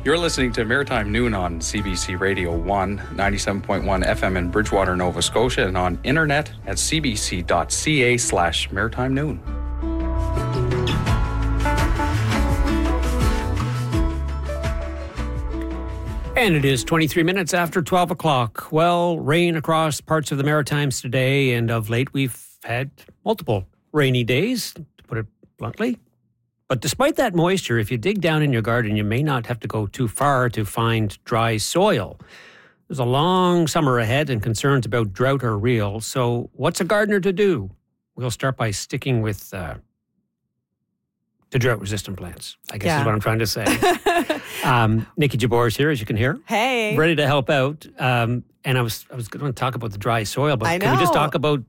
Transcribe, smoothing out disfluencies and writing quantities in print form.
You're listening to Maritime Noon on CBC Radio 1, 97.1 FM in Bridgewater, Nova Scotia, and on internet at cbc.ca/Maritime Noon. And it is 23 minutes after 12 o'clock. Well, rain across parts of the Maritimes today, and of late we've had multiple rainy days, to put it bluntly. But despite that moisture, if you dig down in your garden, you may not have to go too far to find dry soil. There's a long summer ahead and concerns about drought are real. So what's a gardener to do? We'll start by sticking with the drought-resistant plants, I guess is what I'm trying to say. Nikki Jabor is here, as you can hear. Hey. Ready to help out. And I was going to talk about the dry soil, but can we just talk about